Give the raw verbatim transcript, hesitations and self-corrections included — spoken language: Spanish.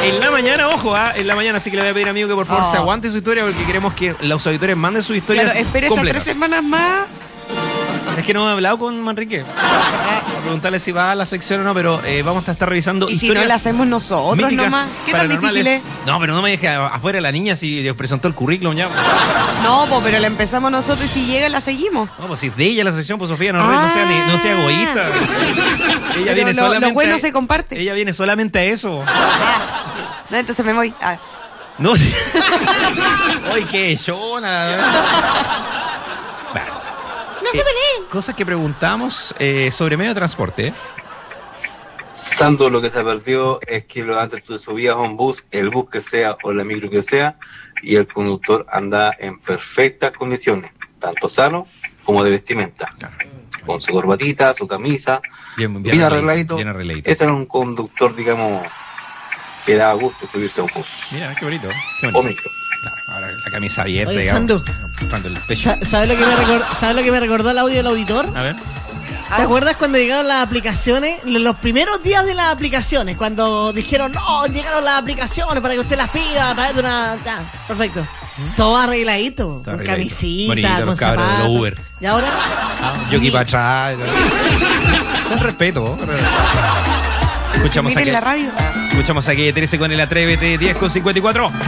En la mañana, ojo, ¿ah? En la mañana, así que le voy a pedir a amigo que por favor Oh. se aguante su historia porque queremos que los auditores manden sus historias Claro, espera esas completas. tres semanas más. Es que no he hablado con Manrique. Para preguntarle si va a la sección o no, pero eh, vamos a estar revisando Y si historias no la hacemos nosotros míticas, nomás. ¿Qué tan paranormales. difícil es? No, pero no me deje afuera la niña si les presentó el currículum ya. No, pues, pero la empezamos nosotros y si llega la seguimos. No, pues si es de ella la sección, pues Sofía, no, Ah. no sea, ni- no sea egoísta. Ella Pero viene lo- solamente. lo bueno a- se comparte. Ella viene solamente a eso. No, entonces me voy. Ah. No. ¡Ay, qué chona! Bueno. No se Eh, peleen. Cosas que preguntamos eh, sobre medio de transporte. ¿eh? Sando, lo que se perdió es que lo- antes tú subías a un bus, el bus que sea o la micro que sea, y el conductor anda en perfectas condiciones, tanto sano como de vestimenta, Claro. con su corbatita, su camisa, Bien, bien, arregladito. Bien arregladito. Ese era un conductor, digamos, que daba gusto subirse a un bus Mira, qué bonito. Qué o bonito. micro. Claro, ahora la camisa abierta. Oye, digamos, Sandu. mostrando el pecho. Sa- ¿Sabes lo, que me recor- ¿Sabes lo que me recordó el audio del auditor? A ver. ¿Te acuerdas cuando llegaron las aplicaciones? Los primeros días de las aplicaciones, cuando dijeron, no, llegaron las aplicaciones para que usted las pida a través de una... Ya, perfecto. Todo arregladito, Todo con arregladito. camisita, Bonito, con los cabros de los zapatos. Uber. Y ahora... Yo aquí para atrás. Con respeto. Escuchamos Miren aquí, la radio. escuchamos aquí trece con el Atrévete, diez con cincuenta y cuatro.